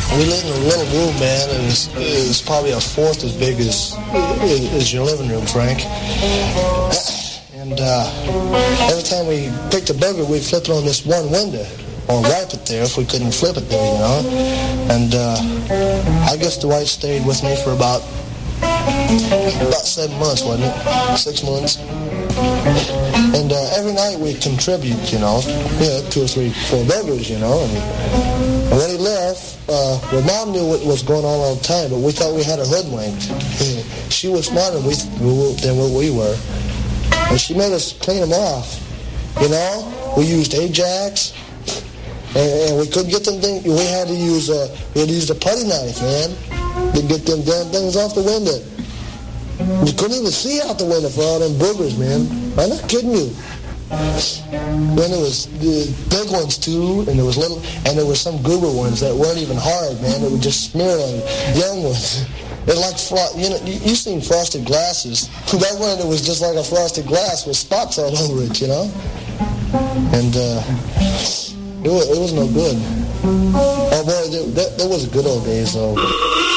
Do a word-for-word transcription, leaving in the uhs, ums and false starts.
We lived in a little room, man. It was, it was probably a fourth as big as, as your living room, Frank. And uh, every time we picked a burger, we'd flip it on this one window, or wipe it there if we couldn't flip it there, you know. And uh, I guess Dwight stayed with me for about about seven months, wasn't it? Six months. And uh, every night we'd contribute, you know, yeah, two or three, four burgers, you know. And, and when he left, uh, well, Mom knew what was going on all the time, but we thought we had her hoodwinked. She was smarter than we, than what we were. And she made us clean them off. You know, we used Ajax, and, and we couldn't get them things. We had to use uh, we had to use the putty knife, man, to get them damn things off the window. You couldn't even see out the window for all them boogers, man. I'm not kidding you. Then there was the big ones too, and there was little, and there were some goober ones that weren't even hard, man. They would just smear on young ones. They're like, fro- you know, you, you seen frosted glasses. That one, it was just like a frosted glass with spots all over it, you know. And uh, it was, it was no good. Oh boy, there, that, that was good old days though.